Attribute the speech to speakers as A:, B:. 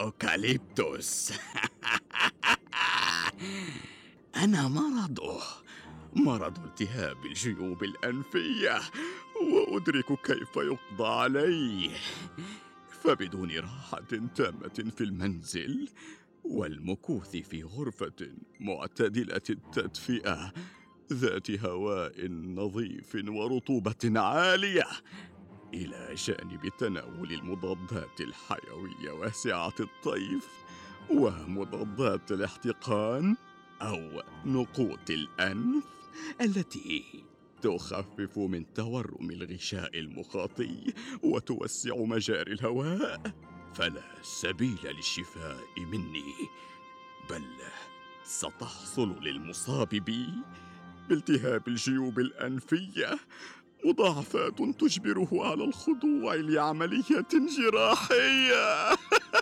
A: أوكاليبتوس. أنا مرض التهاب الجيوب الأنفية، وأدرك كيف يقضى عليه. فبدون راحة تامة في المنزل والمكوث في غرفة معتدلة التدفئة ذات هواء نظيف ورطوبة عالية، إلى جانب تناول المضادات الحيوية واسعة الطيف ومضادات الاحتقان أو نقوط الأنف التي تخفف من تورم الغشاء المخاطي وتوسع مجاري الهواء، فلا سبيل للشفاء مني، بل ستحصل للمصاب بي بالتهاب الجيوب الأنفية مضاعفات تجبره على الخضوع لعملية جراحية.